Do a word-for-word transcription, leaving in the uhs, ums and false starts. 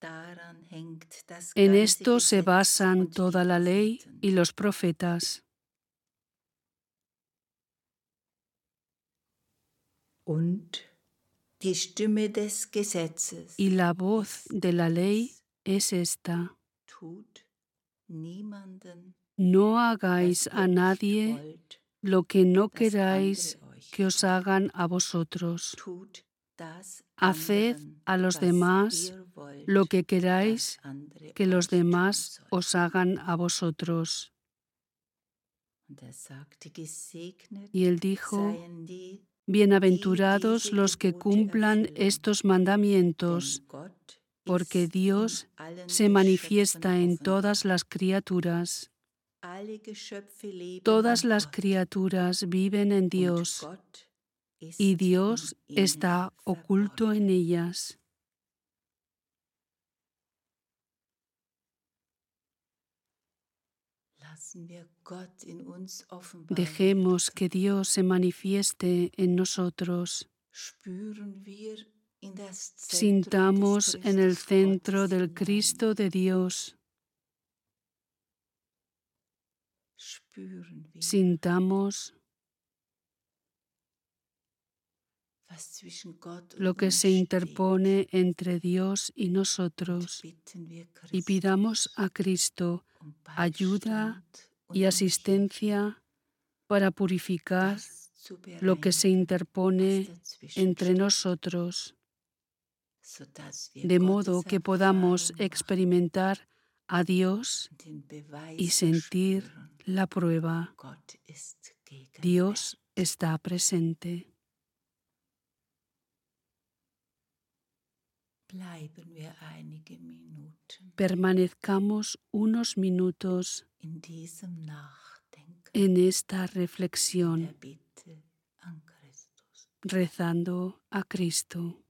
En esto se basan toda la ley y los profetas. Y la voz de la ley es esta: no hagáis a nadie lo que no queráis que os hagan a vosotros. Haced a los demás lo que queráis que los demás os hagan a vosotros. Y él dijo: bienaventurados los que cumplan estos mandamientos, porque Dios se manifiesta en todas las criaturas. Todas las criaturas viven en Dios, y Dios está oculto en ellas. Dejemos que Dios se manifieste en nosotros. Sintamos en el centro del Cristo de Dios. Sintamos lo que se interpone entre Dios y nosotros, y pidamos a Cristo ayuda y asistencia para purificar lo que se interpone entre nosotros, de modo que podamos experimentar a Dios y sentir la prueba. Dios está presente. Permanezcamos unos minutos en esta reflexión, rezando a Cristo.